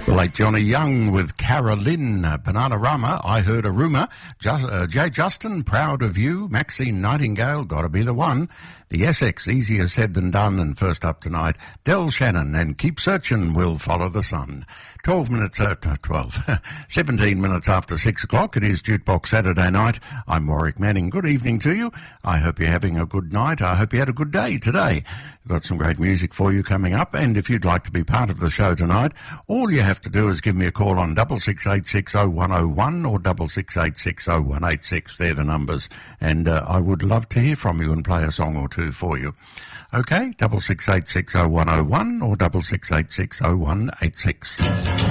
The late Johnny Young with Carolyn. Bananarama, I Heard a Rumour. Jay Justin, Proud of You. Maxine Nightingale, Gotta Be the One. The Essex, Easier Said Than Done. And first up tonight, Del Shannon and Keep Searching, We'll Follow the Sun. 17 minutes after 6 o'clock. It is Jukebox Saturday night. I'm Warwick Manning. Good evening to you. I hope you're having a good night. I hope you had a good day today. We've got some great music for you coming up, and if you'd like to be part of the show tonight, all you have to do is give me a call on 66860101 or 66860186. They're the numbers, and I would love to hear from you and play a song or two for you. Okay, 66860101 or 66860186.